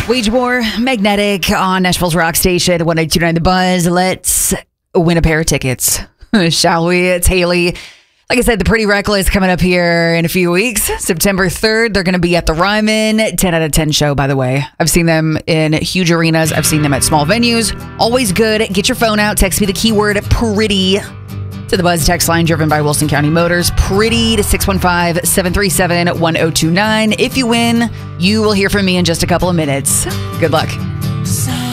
Wage War, Magnetic on Nashville's Rock Station, 102.9 The Buzz. Let's win a pair of tickets, shall we? It's Haley. Like I said, the Pretty Reckless coming up here in a few weeks. September 3rd, they're going to be at the Ryman. 10 out of 10 show, by the way. I've seen them in huge arenas. I've seen them at small venues. Always good. Get your phone out. Text me the keyword pretty to the Buzz text line driven by Wilson County Motors. Pretty to 615-737-1029. If you win, you will hear from me in just a couple of minutes. Good luck.